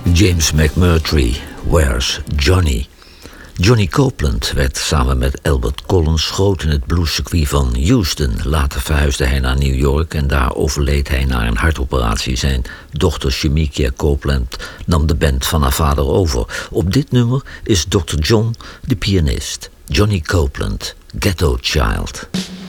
James McMurtry, Where's Johnny? Johnny Copeland werd samen met Albert Collins groot in het bluescircuit van Houston. Later verhuisde hij naar New York en daar overleed hij na een hartoperatie. Zijn dochter Shemekia Copeland nam de band van haar vader over. Op dit nummer is Dr. John de pianist. Johnny Copeland, Ghetto Child.